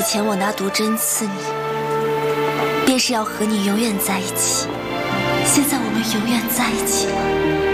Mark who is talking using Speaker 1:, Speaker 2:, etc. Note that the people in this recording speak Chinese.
Speaker 1: 前我拿毒针刺你，便是要和你永远在一起。现在我们永远在一起了。